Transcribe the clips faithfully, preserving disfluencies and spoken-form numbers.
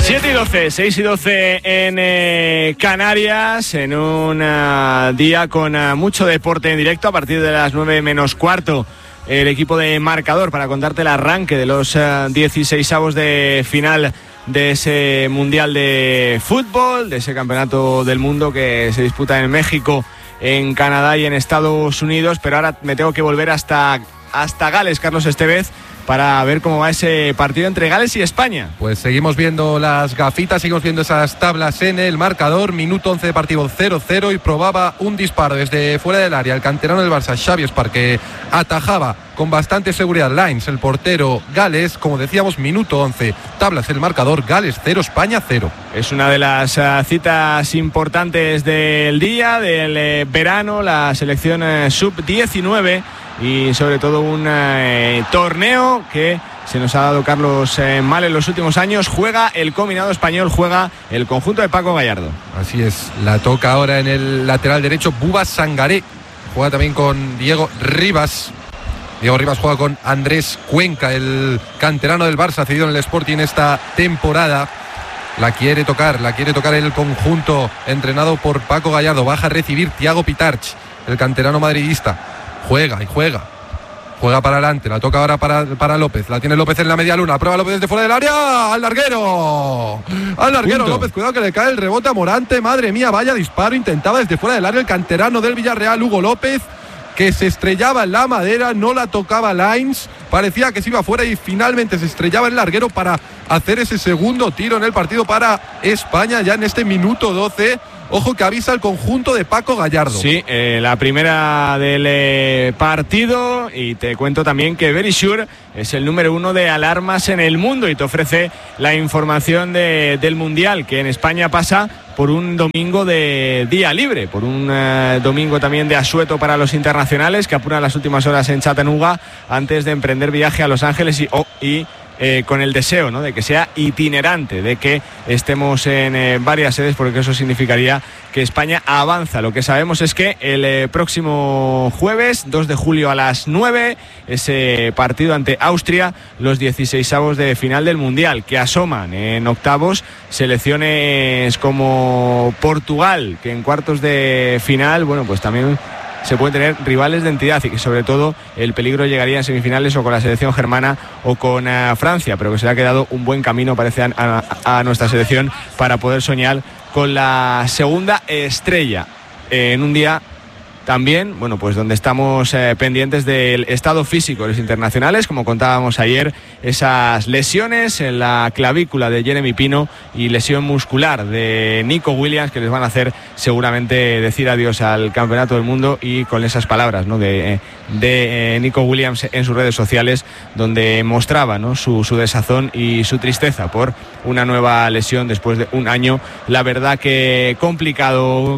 siete y doce, seis y doce en eh, Canarias, en un uh, día con uh, mucho deporte en directo. A partir de las nueve menos cuarto, el equipo de Marcador para contarte el arranque de los uh, dieciseisavos de final de ese Mundial de Fútbol, de ese Campeonato del Mundo que se disputa en México, en Canadá y en Estados Unidos. Pero ahora me tengo que volver hasta, hasta Gales, Carlos Estevez, para ver cómo va ese partido entre Gales y España. Pues seguimos viendo las gafitas, seguimos viendo esas tablas en el marcador. Minuto once de partido, cero cero, y probaba un disparo desde fuera del área el canterano del Barça, Xavi Espar, que atajaba con bastante seguridad Lines, el portero Gales. Como decíamos, minuto once, tablas el marcador, Gales cero, España cero. Es una de las uh, citas importantes del día, del eh, verano, la selección eh, sub diecinueve, y sobre todo un eh, torneo que se nos ha dado, Carlos, eh, mal en los últimos años. Juega el combinado español, juega el conjunto de Paco Gallardo. Así es, la toca ahora en el lateral derecho Buba Sangaré, juega también con Diego Rivas. Diego Rivas juega con Andrés Cuenca, el canterano del Barça, cedido en el Sporting esta temporada. La quiere tocar, la quiere tocar el conjunto entrenado por Paco Gallardo. Baja a recibir Thiago Pitarch, el canterano madridista. Juega y juega. Juega para adelante, la toca ahora para, para López. La tiene López en la media luna. Prueba López desde fuera del área. ¡Al larguero! ¡Al larguero! Punto. López, cuidado que le cae el rebote a Morante. Madre mía, vaya disparo. Intentaba desde fuera del área el canterano del Villarreal, Hugo López, que se estrellaba en la madera. No la tocaba Lines. Parecía que se iba fuera y finalmente se estrellaba el larguero para hacer ese segundo tiro en el partido para España, ya en este minuto doce. Ojo que avisa el conjunto de Paco Gallardo. Sí, eh, la primera del eh, partido. Y te cuento también que Verisure es el número uno de alarmas en el mundo y te ofrece la información de, del Mundial, que en España pasa por un domingo de día libre, por un eh, domingo también de asueto para los internacionales, que apuran las últimas horas en Chattanooga antes de emprender viaje a Los Ángeles y... Oh, y Eh, con el deseo, ¿no?, de que sea itinerante, de que estemos en eh, varias sedes, porque eso significaría que España avanza. Lo que sabemos es que el eh, próximo jueves, dos de julio a las nueve, ese partido ante Austria, los dieciseisavos de final del Mundial, que asoman en octavos selecciones como Portugal, que en cuartos de final, bueno, pues también se pueden tener rivales de entidad, y que sobre todo el peligro llegaría en semifinales o con la selección germana o con uh, Francia, pero que se le ha quedado un buen camino, parece, a, a, a nuestra selección para poder soñar con la segunda estrella eh, en un día también, bueno, pues donde estamos eh, pendientes del estado físico de los internacionales, como contábamos ayer, esas lesiones en la clavícula de Jeremy Pino y lesión muscular de Nico Williams, que les van a hacer seguramente decir adiós al Campeonato del Mundo, y con esas palabras, ¿no?, de, de eh, Nico Williams en sus redes sociales, donde mostraba, ¿no?, su, su desazón y su tristeza por una nueva lesión después de un año, la verdad que complicado.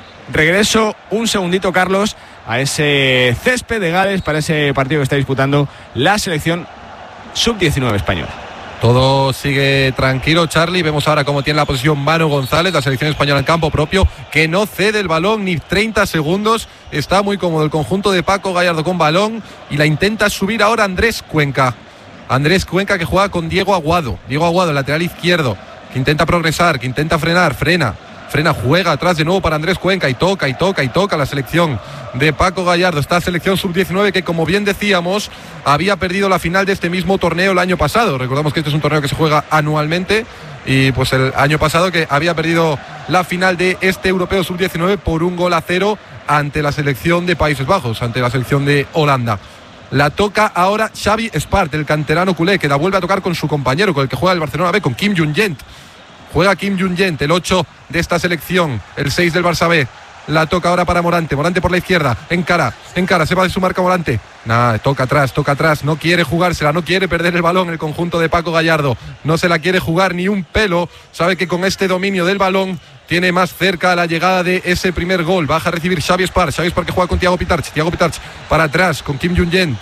Regreso un segundito, Carlos, a ese césped de Gales para ese partido que está disputando la selección sub diecinueve española. Todo sigue tranquilo, Charlie. Vemos ahora cómo tiene la posición Manu González, la selección española en campo propio, que no cede el balón ni treinta segundos. Está muy cómodo el conjunto de Paco Gallardo con balón, y la intenta subir ahora Andrés Cuenca. Andrés Cuenca, que juega con Diego Aguado. Diego Aguado, lateral izquierdo, que intenta progresar, que intenta frenar, frena. Frena, juega atrás de nuevo para Andrés Cuenca, y toca, y toca, y toca la selección de Paco Gallardo. Esta selección sub diecinueve que, como bien decíamos, había perdido la final de este mismo torneo el año pasado. Recordamos que este es un torneo que se juega anualmente, y pues el año pasado que había perdido la final de este europeo sub diecinueve por un gol a cero ante la selección de Países Bajos, ante la selección de Holanda. La toca ahora Xavi Espart, el canterano culé, que la vuelve a tocar con su compañero, con el que juega el Barcelona B, con Kim Jung-Gent. Juega Kim Jung-Gent, el ocho de esta selección, el seis del Barça B. La toca ahora para Morante, Morante por la izquierda, encara, encara, se va de su marca Morante. Nada, toca atrás, toca atrás, no quiere jugársela, no quiere perder el balón el conjunto de Paco Gallardo. No se la quiere jugar ni un pelo, sabe que con este dominio del balón tiene más cerca la llegada de ese primer gol. Baja a recibir Xavi Espart, Xavi Espart que juega con Thiago Pitarch, Thiago Pitarch para atrás con Kim Jung-Gent.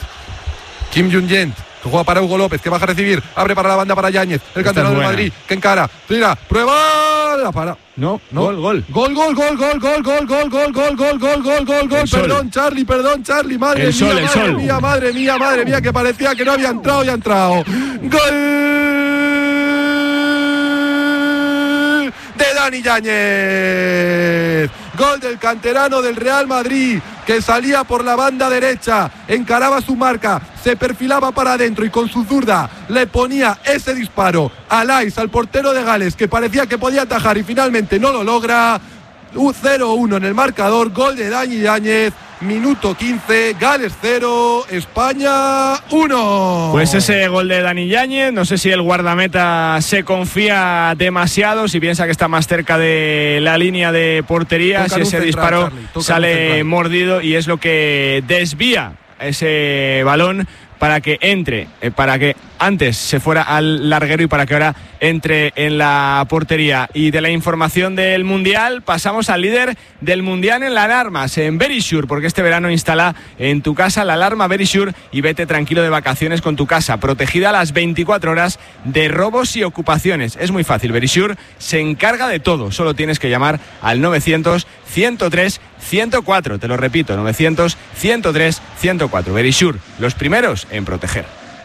Kim Jung-Gent, que juega para Hugo López, que baja a recibir, abre para la banda para Yáñez, el canterano de Madrid, que encara, tira, prueba, la para. No, no, gol, gol. Gol, gol, gol, gol, gol, gol, gol, gol, gol, gol, gol, gol, gol, gol. Perdón, Charlie, perdón, Charlie, madre el sol, mía, el madre sol. mía, madre mía, madre mía, que parecía que no había entrado y ha entrado. Gol Dani Yáñez. Gol del canterano del Real Madrid, que salía por la banda derecha, encaraba su marca, se perfilaba para adentro y con su zurda le ponía ese disparo a Lais, al portero de Gales, que parecía que podía atajar y finalmente no lo logra. cero uno en el marcador, gol de Dani Yáñez, minuto quince, Gales cero, España uno. Pues ese gol de Dani Yáñez, no sé si el guardameta se confía demasiado, si piensa que está más cerca de la línea de portería, toca si ese central, disparo Charlie, sale mordido y es lo que desvía ese balón para que entre, eh, para que antes se fuera al larguero y para que ahora entre en la portería. Y de la información del Mundial pasamos al líder del Mundial en las alarmas, en Verisure, porque este verano instala en tu casa la alarma Verisure y vete tranquilo de vacaciones con tu casa, protegida a las veinticuatro horas de robos y ocupaciones. Es muy fácil, Verisure se encarga de todo, solo tienes que llamar al novecientos, ciento tres, ciento cuatro, te lo repito, novecientos, ciento tres, ciento cuatro. Verisure, los primeros en proteger.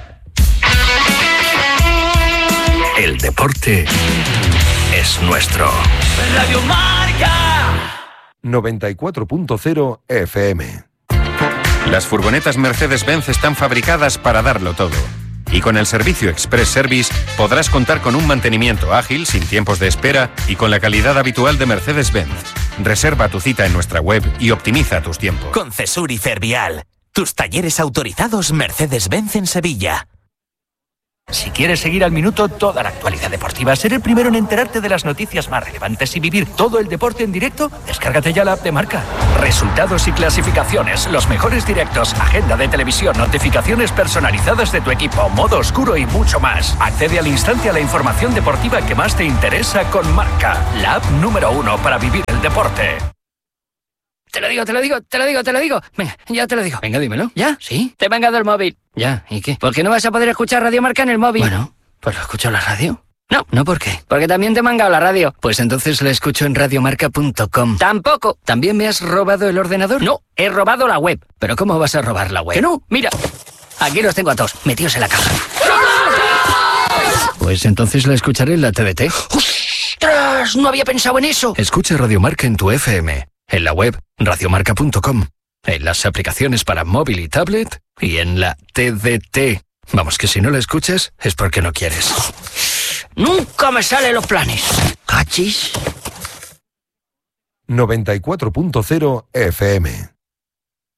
El deporte es nuestro. Radio Marca noventa y cuatro punto cero F M. Las furgonetas Mercedes-Benz están fabricadas para darlo todo. Y con el servicio Express Service podrás contar con un mantenimiento ágil, sin tiempos de espera y con la calidad habitual de Mercedes-Benz. Reserva tu cita en nuestra web y optimiza tus tiempos. Con Cesur y Fervial, tus talleres autorizados Mercedes-Benz en Sevilla. Si quieres seguir al minuto toda la actualidad deportiva, ser el primero en enterarte de las noticias más relevantes y vivir todo el deporte en directo, descárgate ya la app de Marca. Resultados y clasificaciones, los mejores directos, agenda de televisión, notificaciones personalizadas de tu equipo, modo oscuro y mucho más. Accede al instante a la información deportiva que más te interesa con Marca, la app número uno para vivir el deporte. Te lo digo, te lo digo, te lo digo, te lo digo. Venga, ya te lo digo. Venga, dímelo. ¿Ya? ¿Sí? Te he mangado el móvil. Ya, ¿y qué? ¿Por qué no vas a poder escuchar Radio Marca en el móvil? Bueno, pues lo escucho en la radio. No, ¿no por qué? Porque también te he mangado la radio. Pues entonces la escucho en radiomarca punto com. Tampoco. ¿También me has robado el ordenador? No, he robado la web. ¿Pero cómo vas a robar la web? Que no, mira. Aquí los tengo a todos, metidos en la caja. Pues entonces la escucharé en la T D T. ¡Ostras! No había pensado en eso. Escucha Radio Marca en tu F M. En la web radiomarca punto com, en las aplicaciones para móvil y tablet y en la T D T. Vamos, que si no la escuchas es porque no quieres. Nunca me salen los planes. ¿Cachis? noventa y cuatro punto cero F M.